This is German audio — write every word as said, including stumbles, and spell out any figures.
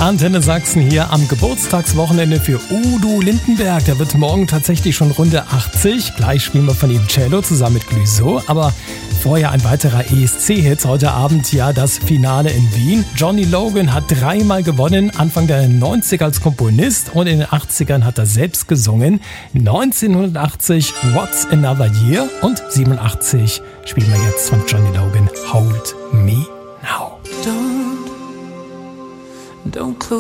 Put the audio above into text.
Antenne Sachsen hier am Geburtstagswochenende für Udo Lindenberg. Der wird morgen tatsächlich schon Runde achtzig. Gleich spielen wir von ihm Cello zusammen mit Clouseau. Aber vorher ein weiterer E S C-Hit. Heute Abend ja das Finale in Wien. Johnny Logan hat dreimal gewonnen. Anfang der neunziger als Komponist und in den achtzigern hat er selbst gesungen. neunzehnhundertachtzig What's Another Year und siebenundachtzig spielen wir jetzt von Johnny Logan Hold Me Now. Don't, don't close